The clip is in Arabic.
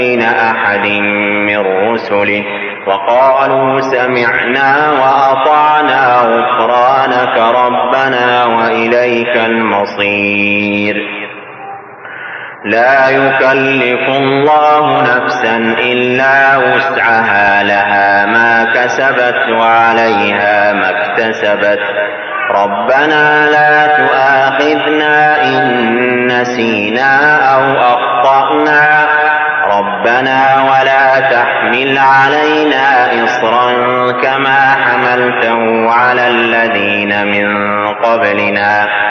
بين أحد من رسله وقالوا سمعنا وأطعنا غفرانك ربنا وإليك المصير. لا يكلف الله نفسا إلا وسعها، لها ما كسبت وعليها ما اكتسبت. ربنا لا تؤاخذنا إن نسينا أو أخطأنا، ربنا ولا تحمل علينا إصرا كما حملته على الذين من قبلنا.